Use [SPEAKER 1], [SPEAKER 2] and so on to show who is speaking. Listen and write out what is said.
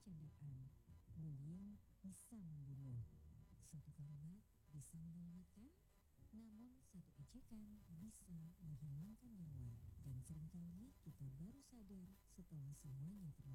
[SPEAKER 1] candaan. Bullying bisa membunuh. Satu kalimat bisa menyelamatkan, namun satu ejekan bisa menghilangkan nyawa. Dan seringkali kita baru sadar setelah semuanya terlambat.